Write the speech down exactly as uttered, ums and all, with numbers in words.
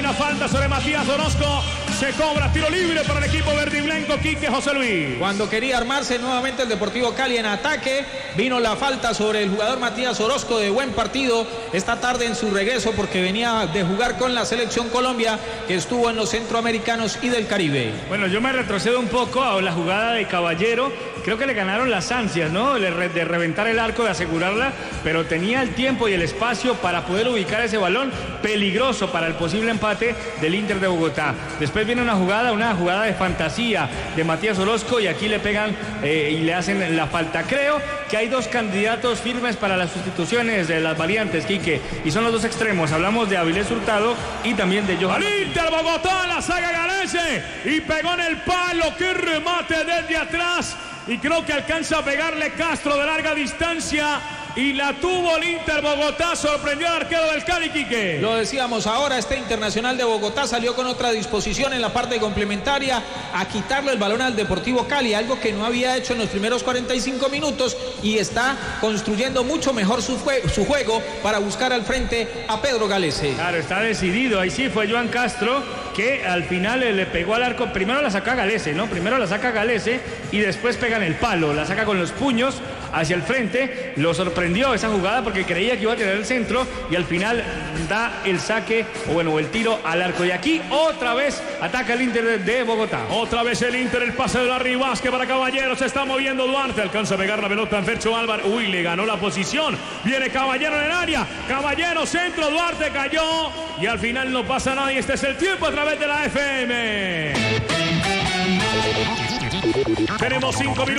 la falta sobre Matías Orozco. Se cobra tiro libre para el equipo verde y blanco. Quique José Luis. Cuando quería armarse nuevamente el Deportivo Cali en ataque, vino la falta sobre el jugador Matías Orozco. De buen partido esta tarde en su regreso, porque venía de jugar con la selección Colombia, que estuvo en los centroamericanos y del Caribe. Bueno, yo me retrocedo un poco a la jugada de Caballero. Creo que le ganaron las ansias, ¿no? De reventar el arco, de asegurarla, pero tenía el tiempo y el espacio para poder ubicar ese balón peligroso para el posible empate del Inter de Bogotá. Después viene una jugada, una jugada de fantasía de Matías Orozco, y aquí le pegan eh, y le hacen la falta. Creo que hay dos candidatos firmes para las sustituciones de las variantes, Quique, y son los dos extremos. Hablamos de Avilés Hurtado y también de Johan. Al Inter Bogotá, la saga Galese, y pegó en el palo. ¡Qué remate desde atrás! Y creo que alcanza a pegarle Castro de larga distancia. Y la tuvo el Inter Bogotá, sorprendió al arquero del Cali, Quique. Lo decíamos ahora, este Internacional de Bogotá salió con otra disposición en la parte complementaria a quitarle el balón al Deportivo Cali, algo que no había hecho en los primeros cuarenta y cinco minutos, y está construyendo mucho mejor su, jue su juego para buscar al frente a Pedro Galese. Claro, está decidido, ahí sí fue Johan Castro, que al final le pegó al arco. Primero la saca Galese, ¿no? Primero la saca Galese y después pega en el palo, la saca con los puños hacia el frente. Lo sorprendió esa jugada porque creía que iba a tener el centro, y al final da el saque, o bueno, el tiro al arco. Y aquí otra vez ataca el Inter de Bogotá. Otra vez el Inter, el pase de Larry Vázquez para Caballero. Se está moviendo Duarte, alcanza a pegar la pelota en Fercho Álvarez. Uy, le ganó la posición. Viene Caballero en el área. Caballero, centro, Duarte cayó. Y al final no pasa nada, y este es el tiempo a través de la F M. Tenemos cinco minutos.